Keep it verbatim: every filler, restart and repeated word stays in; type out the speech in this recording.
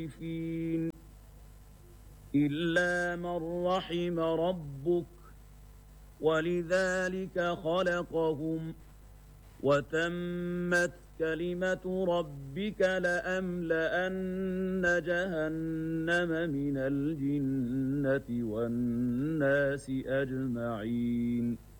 الخائفين إلا من رحم ربك ولذلك خلقهم وتمت كلمة ربك لأملأن جهنم من الجنة والناس أجمعين